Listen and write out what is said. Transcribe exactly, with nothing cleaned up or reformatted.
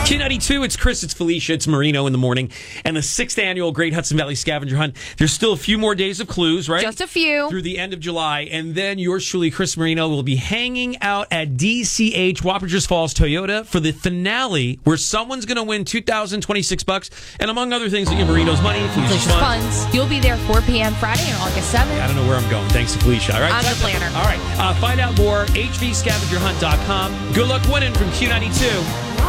Q ninety-two, it's Chris, it's Felicia, it's Marino in the morning, and the sixth annual Great Hudson Valley Scavenger Hunt. There's still a few more days of clues, right? Just a few. Through the end of July, and then yours truly, Chris Marino, will be hanging out at D C H Wappingers Falls Toyota for the finale, where someone's going to win two thousand twenty-six bucks, and among other things, you get Marino's money, Felicia's Felicia's funds. funds. You'll be there four p.m. Friday on August seventh. I don't know where I'm going. Thanks to Felicia. All right, I'm the planner. All right, uh, find out more, h v scavenger hunt dot com. Good luck winning from Q ninety-two.